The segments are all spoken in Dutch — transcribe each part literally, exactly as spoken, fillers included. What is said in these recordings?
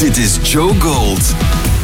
Dit is Joe Gold.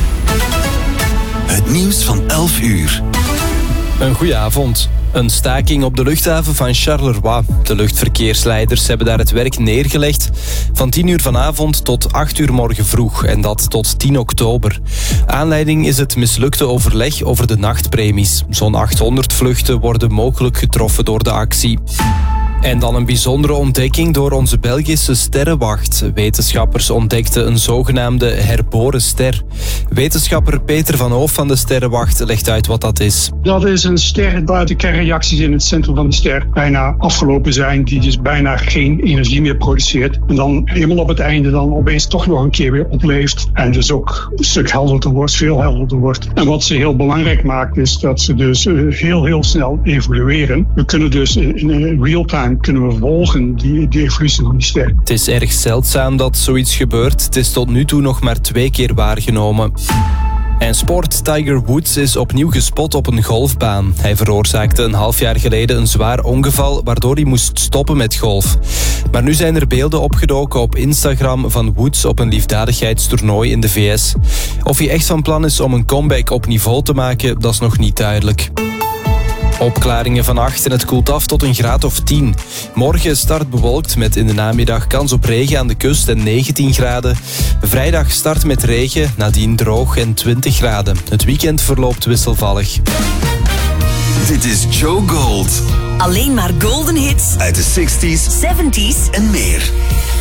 Het nieuws van elf uur. Een goeie avond. Een staking op de luchthaven van Charleroi. De luchtverkeersleiders hebben daar het werk neergelegd van tien uur vanavond tot acht uur morgen vroeg. En dat tot tien oktober. Aanleiding is het mislukte overleg over de nachtpremies. Zo'n achthonderd vluchten worden mogelijk getroffen door de actie. En dan een bijzondere ontdekking door onze Belgische sterrenwacht. Wetenschappers ontdekten een zogenaamde herboren ster. Wetenschapper Peter van Hoof van de sterrenwacht legt uit wat dat is. Dat is een ster waar de kernreacties in het centrum van de ster bijna afgelopen zijn. Die dus bijna geen energie meer produceert. En dan helemaal op het einde dan opeens toch nog een keer weer opleeft. En dus ook een stuk helderder wordt, veel helderder wordt. En wat ze heel belangrijk maakt is dat ze dus heel heel snel evolueren. We kunnen dus in real time kunnen we volgen die, die evolutie van die ster. Het is erg zeldzaam dat zoiets gebeurt. Het is tot nu toe nog maar twee keer waargenomen. En sport. Tiger Woods is opnieuw gespot op een golfbaan. Hij veroorzaakte een half jaar geleden een zwaar ongeval waardoor hij moest stoppen met golf. Maar nu zijn er beelden opgedoken op Instagram van Woods op een liefdadigheidstoernooi in de V S. Of hij echt van plan is om een comeback op niveau te maken, dat is nog niet duidelijk. Opklaringen vannacht en het koelt af tot een graad of tien. Morgen start bewolkt met in de namiddag kans op regen aan de kust en negentien graden. Vrijdag start met regen, nadien droog en twintig graden. Het weekend verloopt wisselvallig. Dit is Joe Gold. Alleen maar golden hits Uit de zestig's zeventig's en meer.